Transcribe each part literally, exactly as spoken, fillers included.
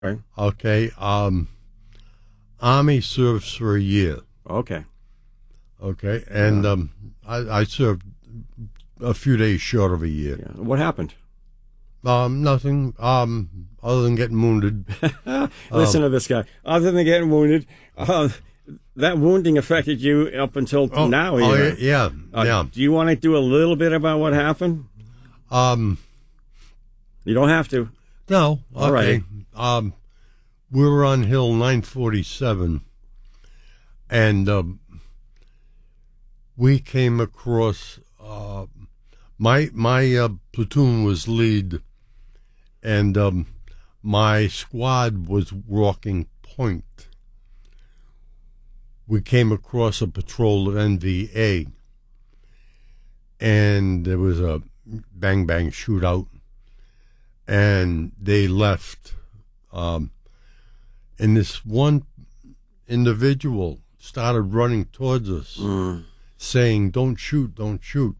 Right. Okay. Um, Army serves for a year. Okay. Okay. And Yeah. um, I, I served a few days short of a year. Yeah. What happened? Um, nothing. Um, other than getting wounded. Listen um, to this guy. Other than getting wounded, uh, that wounding affected you up until oh, now. Oh, yeah. yeah. Uh, yeah. Do you want to do a little bit about what happened? Um, you don't have to. No. Okay. All right. Um, we were on Hill nine forty-seven, and um, we came across. Uh, my my uh, platoon was lead, and um, my squad was walking point. We came across a patrol of N V A, and there was a bang bang shootout, and they left. Um, and this one individual started running towards us, mm. saying, "Don't shoot, don't shoot."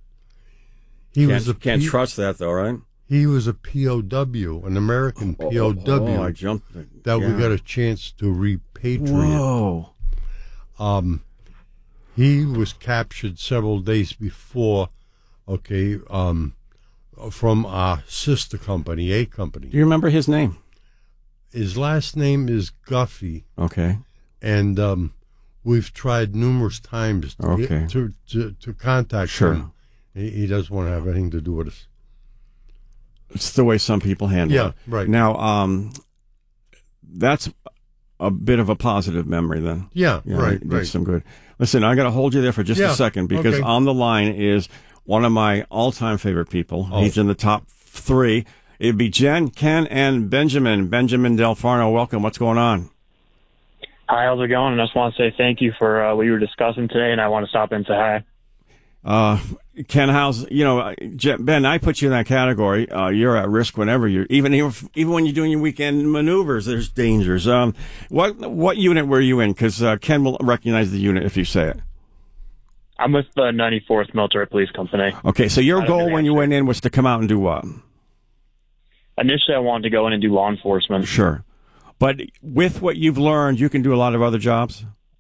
He can't, was a can't P- trust that, though, right? He was a P O W, an American oh, P O W oh, I jumped the, that yeah. we got a chance to repatriate. Whoa. Um, he was captured several days before, okay, um, from our sister company, A Company. Do you remember his name? His last name is Guffey. Okay. And um, we've tried numerous times to, okay. get, to, to to contact sure. him. He, he doesn't want to have anything to do with us. It's the way some people handle yeah, it. Yeah, right. Now, um, that's a bit of a positive memory then. Yeah, yeah right, did right. some good. Listen, I got to hold you there for just yeah, a second because okay. on the line is one of my all-time favorite people. Oh. He's in the top three. It'd be Jen, Ken, and Benjamin. Benjamin Del Farno, welcome. What's going on? Hi, how's it going? I just want to say thank you for uh, what you were discussing today, and I want to stop in and say hi. Uh, Ken, how's, you know, Ben, I put you in that category. Uh, you're at risk whenever you're, even, even when you're doing your weekend maneuvers, there's dangers. Um, what, what unit were you in? Cause, uh, Ken will recognize the unit if you say it. I'm with the ninety-fourth Military Police Company. Okay. So your goal when you went in was to come out and do what? Initially, I wanted to go in and do law enforcement. Sure. But with what you've learned, you can do a lot of other jobs?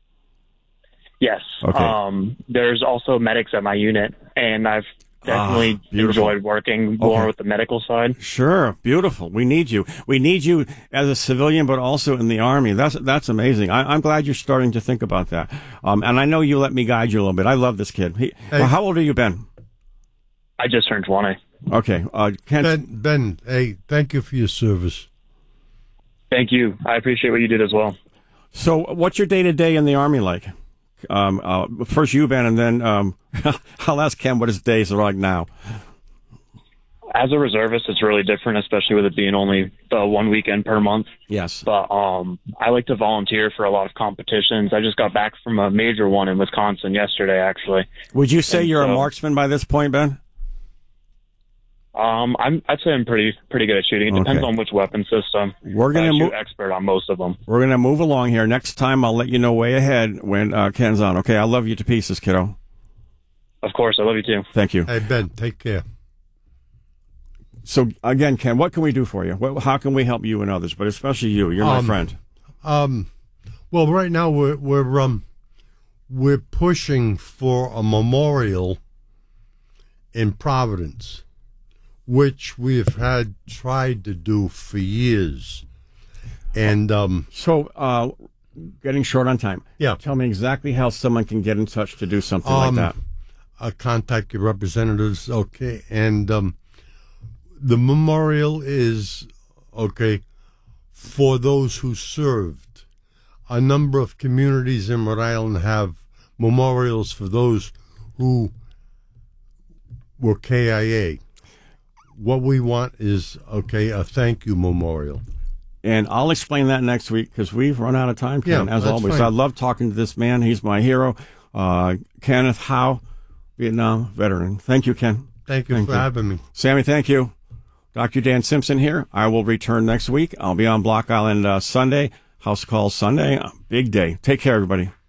Yes. Okay. Um, there's also medics at my unit, and I've definitely ah, enjoyed working more okay. with the medical side. Sure. Beautiful. We need you. We need you as a civilian, but also in the Army. That's that's amazing. I, I'm glad you're starting to think about that. Um, and I know you let me guide you a little bit. I love this kid. He, hey. well, how old are you, Ben? I just turned twenty. Okay. Uh, Ken, Ben, Ben, hey, thank you for your service. Thank you. I appreciate what you did as well. So what's your day-to-day in the Army like? Um, uh, first you, Ben, and then um, I'll ask Ken what his days are like now. As a reservist, it's really different, especially with it being only uh, one weekend per month. Yes. But um, I like to volunteer for a lot of competitions. I just got back from a major one in Wisconsin yesterday, actually. Would you say and you're so, a marksman by this point, Ben? Um, I'm, I'd say I'm pretty pretty good at shooting. It depends okay. on which weapon system. We're gonna I shoot move expert on most of them. We're gonna move along here. Next time, I'll let you know way ahead when uh, Ken's on. Okay, I love you to pieces, kiddo. Of course, I love you too. Thank you. Hey, Ben, take care. So again, Ken, what can we do for you? What, how can we help you and others, but especially you? You're my um, friend. Um, well, right now we're we're um we're pushing for a memorial in Providence, which we've had tried to do for years, and um. So, uh, getting short on time. Yeah. Tell me exactly how someone can get in touch to do something um, like that. Uh, contact your representatives, okay, and um, the memorial is okay for those who served. A number of communities in Rhode Island have memorials for those who were K I A. What we want is, okay, a thank you memorial. And I'll explain that next week because we've run out of time, Ken, yeah, as always. fine. I love talking to this man. He's my hero. Uh, Kenneth Howe, Vietnam veteran. Thank you, Ken. Thank you thank for you. having me. Sammy, thank you. Doctor Dan Simpson here. I will return next week. I'll be on Block Island uh, Sunday. House Call Sunday. Big day. Take care, everybody.